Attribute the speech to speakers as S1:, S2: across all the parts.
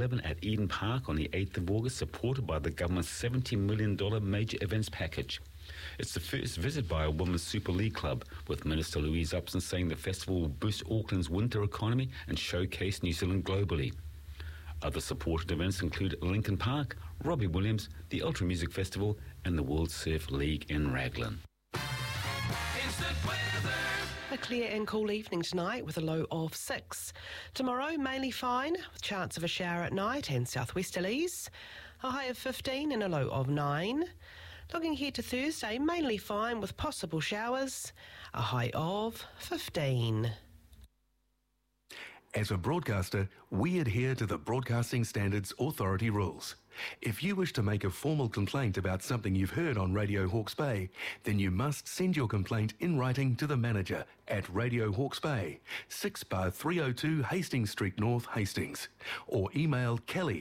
S1: 11 at Eden Park on the 8th of August, supported by the government's $70 million major events package. It's the first visit by a Women's Super League club, with Minister Louise Upson saying the festival will boost Auckland's winter economy and showcase New Zealand globally. Other supported events include Lincoln Park, Robbie Williams, the Ultra Music Festival and the World Surf League in Raglan.
S2: A clear and cool evening tonight with a low of 6. Tomorrow, mainly fine, with chance of a shower at night and southwesterlies. A high of 15 and a low of 9. Looking ahead to Thursday, mainly fine with possible showers. A high of 15.
S3: As a broadcaster, we adhere to the Broadcasting Standards Authority rules. If you wish to make a formal complaint about something you've heard on Radio Hawke's Bay, then you must send your complaint in writing to the manager at Radio Hawke's Bay, 6-302 Hastings Street North, Hastings, or email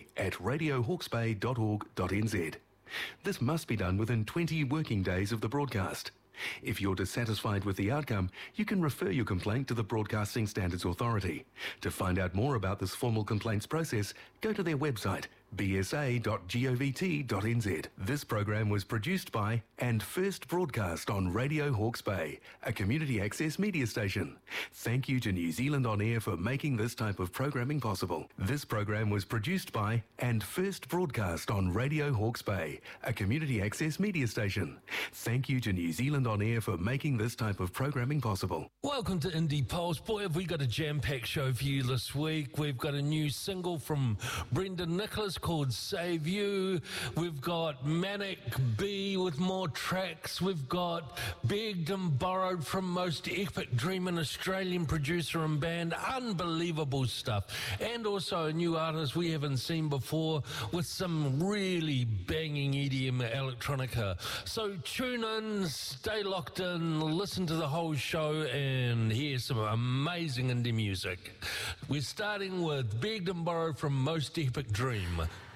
S3: kelly@radiohawksbay.org.nz. This must be done within 20 working days of the broadcast. If you're dissatisfied with the outcome, you can refer your complaint to the Broadcasting Standards Authority. To find out more about this formal complaints process, go to their website, bsa.govt.nz. This program was produced by and first broadcast on Radio Hawke's Bay, a community access media station. Thank you to New Zealand On Air for making this type of programming possible. This program was produced by and first broadcast on Radio Hawke's Bay, a community access media station. Thank you to New Zealand On Air for making this type of programming possible.
S4: Welcome to Indie Pulse. Boy, have we got a jam-packed show for you this week. We've got a new single from Brendan Nicholas called Save You. We've got Manic B with more tracks. We've got Begged and Borrowed from Most Epic Dream, an Australian producer and band. Unbelievable stuff. And also a new artist we haven't seen before with some really banging EDM electronica. So tune in, stay locked in, listen to the whole show and hear some amazing indie music. We're starting with Begged and Borrowed from Most Epic Dream.